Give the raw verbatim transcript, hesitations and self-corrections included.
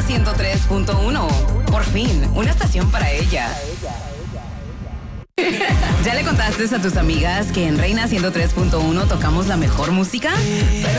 ciento tres punto uno. Por fin, una estación para ella. ¿Ya le contaste a tus amigas que en Reina ciento tres punto uno tocamos la mejor música?